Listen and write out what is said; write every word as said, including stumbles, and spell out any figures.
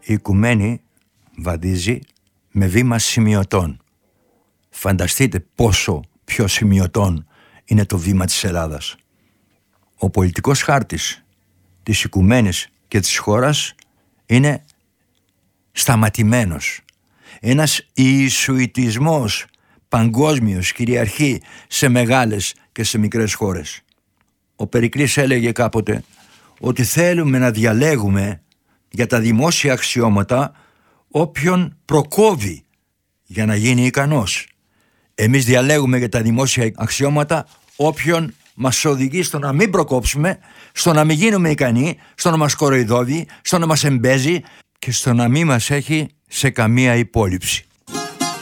Η οικουμένη βαδίζει με βήμα σημειωτών. Φανταστείτε πόσο πιο σημειωτών είναι το βήμα της Ελλάδας. Ο πολιτικός χάρτης της οικουμένης και της χώρας είναι σταματημένος. Ένας ιησουητισμός παγκόσμιος κυριαρχεί σε μεγάλες και σε μικρές χώρες. Ο Περικλής έλεγε κάποτε ότι θέλουμε να διαλέγουμε για τα δημόσια αξιώματα όποιον προκόβει για να γίνει ικανός. Εμείς διαλέγουμε για τα δημόσια αξιώματα όποιον μας οδηγεί στο να μην προκόψουμε, στο να μην γίνουμε ικανοί, στο να μας κοροϊδόβει, στο να μας εμπέζει και στο να μην μας έχει σε καμία υπόλοιψη.